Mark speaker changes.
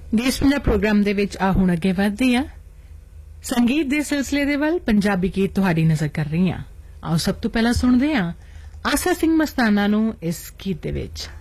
Speaker 1: ਦੇਸ਼ ਪੰਜਾਬ ਪ੍ਰੋਗਰਾਮ ਦੇ ਵਿੱਚ ਆ ਹੁਣ ਅੱਗੇ ਵਧਦੇ ਆ ਸੰਗੀਤ ਦੇ ਸਿਲਸਿਲੇ ਦੇ ਵੱਲ ਪੰਜਾਬੀ ਗੀਤ ਤੁਹਾਡੀ ਨਜ਼ਰ ਕਰ ਰਹੀ ਆ। ਆਓ ਸਭ ਤੋਂ ਪਹਿਲਾਂ ਸੁਣਦੇ ਆ ਆਸਾ ਸਿੰਘ ਮਸਤਾਨਾ ਨੂੰ ਇਸ ਗੀਤ ਦੇ ਵਿੱਚ।